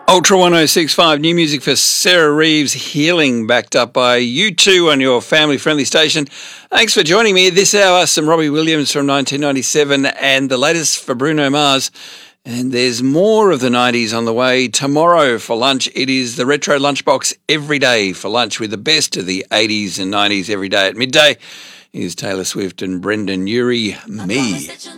Ultra 1065, new music for Sarah Reeves, Healing, backed up by U2 on your family-friendly station. Thanks for joining me this hour. Some Robbie Williams from 1997 and the latest for Bruno Mars. And there's more of the 90s on the way tomorrow for lunch. It is the Retro Lunchbox every day for lunch with the best of the 80s and 90s every day at midday. Here's Taylor Swift and Brendan Urie, Me.